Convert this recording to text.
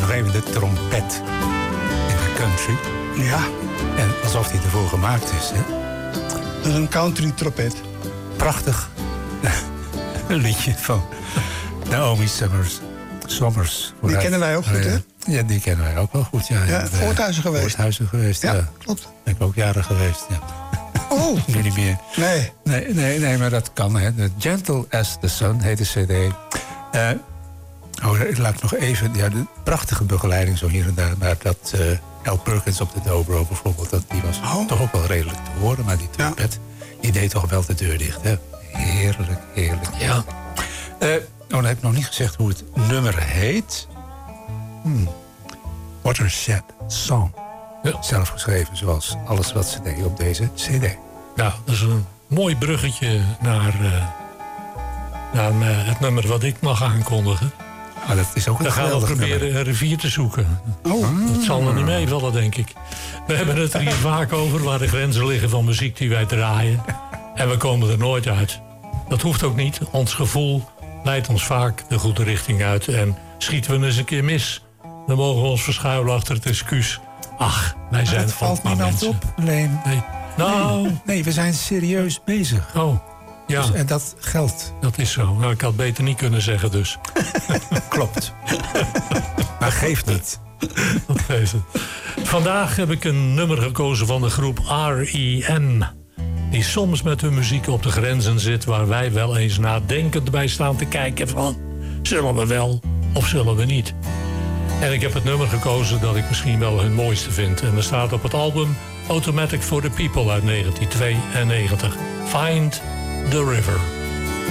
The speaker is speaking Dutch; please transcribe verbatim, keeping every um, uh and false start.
nog even de trompet in de country. Ja. En alsof die ervoor gemaakt is, hè? Dat is een country trompet. Prachtig. Een liedje van Naomi Summers. Sommers. Die kennen wij ook goed, hè? Ja, die kennen wij ook wel goed, ja. Ja, Voorthuizen geweest. Voorthuizen geweest, ja. Ja, klopt. Ben ik ook jaren geweest, ja. Oh. Nu niet meer. Nee. Nee, nee, nee, maar dat kan, hè. The Gentle as the Sun heet de cd. Uh, oh, ik laat nog even... Ja, de prachtige begeleiding zo hier en daar. Maar dat uh, Al Perkins op de dobro bijvoorbeeld... Dat, die was oh. toch ook wel redelijk te horen. Maar die trompet, ja. die deed toch wel de deur dicht, hè. Heerlijk, heerlijk. Ja. Uh, oh, dan heb ik nog niet gezegd hoe het nummer heet. Hmm. Watershed Song. Ja. Zelf geschreven, zoals alles wat ze deed op deze cd. Nou, dat is een mooi bruggetje naar, uh, naar uh, het nummer wat ik mag aankondigen. Oh, dat is ook een Dan gaan we proberen nummer. een rivier te zoeken. Oh. Dat zal er niet meevallen, denk ik. We hebben het er hier vaak over waar de grenzen liggen van muziek die wij draaien. En we komen er nooit uit. Dat hoeft ook niet. Ons gevoel leidt ons vaak de goede richting uit. En schieten we eens een keer mis, dan mogen we ons verschuilen achter het excuus. Ach, wij zijn het valt niemand mensen. op, Leen. Nee. Nou. Nee, nee, we zijn serieus bezig. Oh, ja. Dus, en dat geldt. Dat is zo. Nou, ik had beter niet kunnen zeggen dus. Klopt. Maar geeft niet. Dat geeft het. Vandaag heb ik een nummer gekozen van de groep R E M. Die soms met hun muziek op de grenzen zit... waar wij wel eens nadenkend bij staan te kijken van... zullen we wel of zullen we niet? En ik heb het nummer gekozen dat ik misschien wel hun mooiste vind. En dat staat op het album Automatic for the People uit negentien tweeënnegentig. Find the River.